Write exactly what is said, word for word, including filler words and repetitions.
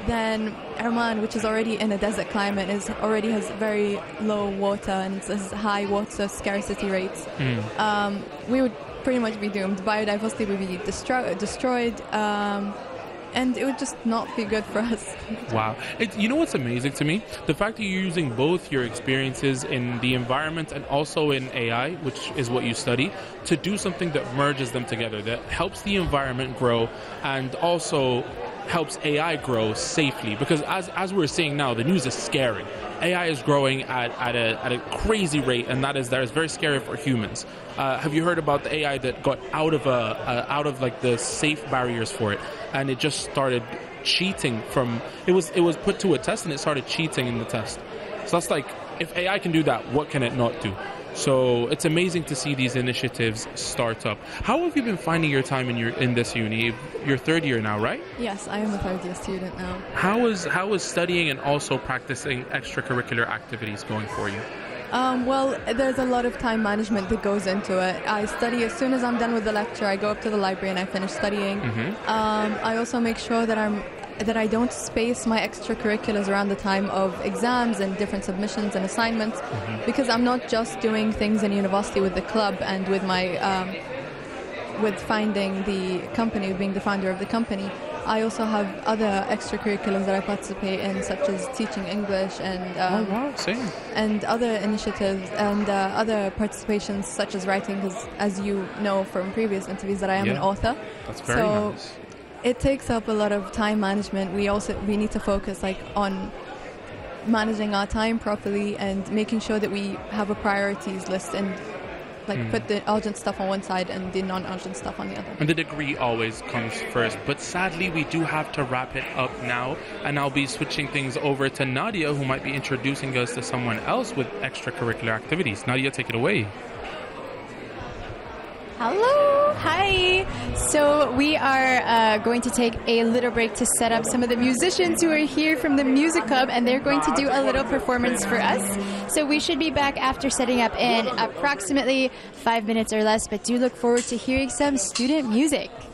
then Oman, which is already in a desert climate, is already has very low water and it has high water scarcity rates. Mm. Um, we would pretty much be doomed. Biodiversity would be destro- destroyed. Um, And it would just not be good for us. Wow. It, you know what's amazing to me? The fact that you're using both your experiences in the environment and also in A I, which is what you study, to do something that merges them together, that helps the environment grow and also helps A I grow safely. Because as, as we're seeing now, the news is scary. A I is growing at, at, a, at a crazy rate, and that is that is very scary for humans. Uh, have you heard about the A I that got out of a, a out of like the safe barriers for it, and it just started cheating from it was it was put to a test and it started cheating in the test. So that's like, if A I can do that, what can it not do? So it's amazing to see these initiatives start up. How have you been finding your time in your in this uni? You're third year now, right? Yes, I am a third year student now. How is how is studying and also practicing extracurricular activities going for you? Um, well, there's a lot of time management that goes into it. I study as soon as I'm done with the lecture. I go up to the library and I finish studying. Mm-hmm. Um, I also make sure that I'm that I don't space my extracurriculars around the time of exams and different submissions and assignments, mm-hmm. because I'm not just doing things in university with the club and with my um, with finding the company, being the founder of the company. I also have other extracurriculars that I participate in, such as teaching English and um, oh wow, same. and other initiatives and uh, other participations, such as writing. Because, as you know from previous interviews, that I am yeah. an author. That's very so nice. It takes up a lot of time management. We also we need to focus like on managing our time properly and making sure that we have a priorities list and like mm. put the urgent stuff on one side and the non-urgent stuff on the other. And the degree always comes first. But sadly, we do have to wrap it up now. And I'll be switching things over to Nadia, who might be introducing us to someone else with extracurricular activities. Nadia, take it away. Hello. Hi. So we are uh, going to take a little break to set up some of the musicians who are here from the music club, and they're going to do a little performance for us. So we should be back after setting up in approximately five minutes or less, but do look forward to hearing some student music.